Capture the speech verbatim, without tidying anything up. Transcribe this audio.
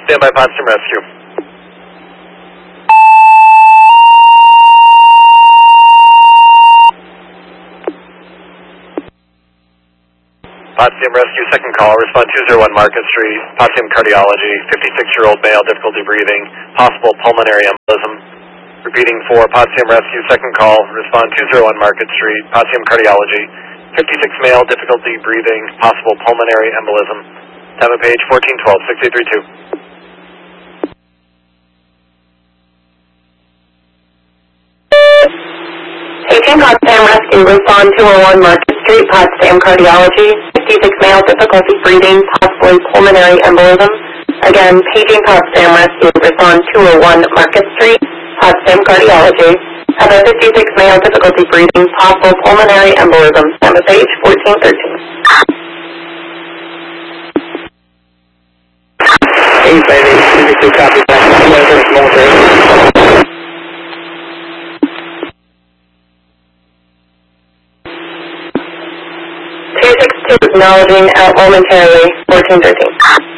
Stand by, Potsdam Rescue. Potsdam Rescue, second call, respond two zero one Market Street, Potsdam Cardiology, fifty-six-year-old male, difficulty breathing, possible pulmonary embolism. Repeating for Potsdam Rescue, second call, respond two zero one Market Street, Potsdam Cardiology, fifty-six male, difficulty breathing, possible pulmonary embolism. Time of page fourteen twelve, six eight three two. Paging Potsdam Rescue, respond two oh one Market Street, Potsdam Cardiology, fifty-six male, difficulty breathing, possibly pulmonary embolism. Again, paging Potsdam Rescue, respond two oh one Market Street, Potsdam Cardiology, have a fifty-six male, difficulty breathing, possible pulmonary embolism. Time of page fourteen thirteen. eight five eight, physically copy back, military. two six two acknowledging out momentarily, fourteen thirteen.